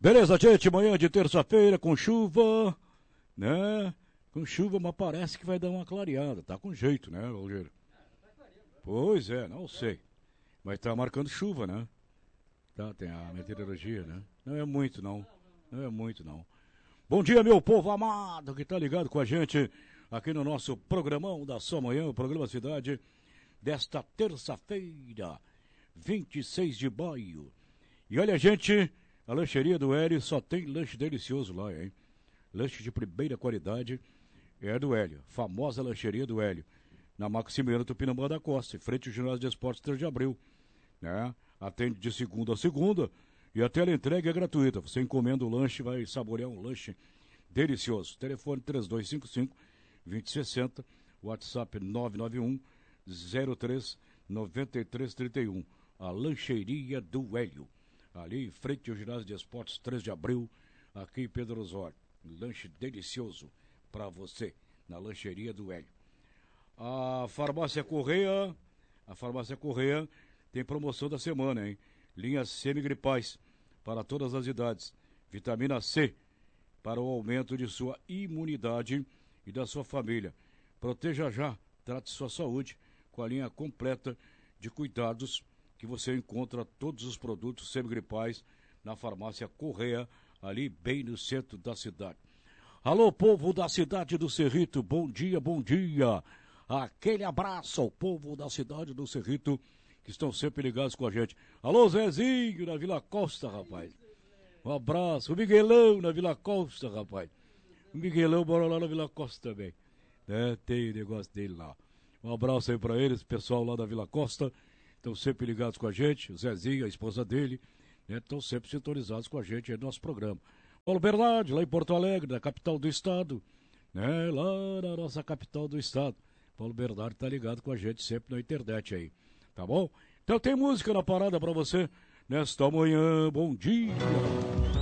Beleza, gente, manhã de terça-feira com chuva, né? Com chuva, mas parece que vai dar uma clareada. Tá com jeito, né, Rogério? Pois é, não sei. Mas tá marcando chuva, né? Tá, tem a meteorologia, né? Não é muito, não. Não é muito, não. Bom dia, meu povo amado que tá ligado com a gente aqui no nosso programão da sua manhã, o programa Cidade, desta terça-feira, 26 de maio. E olha, gente, a lancheria do Hélio só tem lanche delicioso lá, hein? Lanche de primeira qualidade é do Hélio, famosa lancheria do Hélio, na Maximiano Tupinambá da Costa, em frente ao ginásio de esportes 3 de abril, né? Atende de segunda a segunda e a teleentrega é gratuita. Você encomenda o lanche e vai saborear um lanche delicioso. Telefone 3255-2060, WhatsApp 991 03 9331. A lancheria do Hélio, ali em frente ao ginásio de esportes 3 de abril, aqui em Pedro Osório. Lanche delicioso para você na lancheria do Hélio. A farmácia Correia tem promoção da semana, hein? Linhas semigripais para todas as idades. Vitamina C para o aumento de sua imunidade e da sua família. Proteja já, trate sua saúde com a linha completa de cuidados que você encontra todos os produtos semigripais na farmácia Correia, ali bem no centro da cidade. Alô, povo da cidade do Cerrito, bom dia, bom dia. Aquele abraço ao povo da cidade do Cerrito, que estão sempre ligados com a gente. Alô, Zezinho, na Vila Costa, rapaz. Um abraço. O Miguelão, na Vila Costa, rapaz. O Miguelão mora lá na Vila Costa também. Tem o negócio dele lá. Um abraço aí pra eles, pessoal lá da Vila Costa. Estão sempre ligados com a gente. O Zezinho, a esposa dele, estão sempre sintonizados com a gente aí no nosso programa. Paulo Bernardi, lá em Porto Alegre, na capital do estado. Lá na nossa capital do estado. Paulo Bernardi tá ligado com a gente sempre na internet aí, tá bom? Então tem música na parada pra você nesta manhã, bom dia!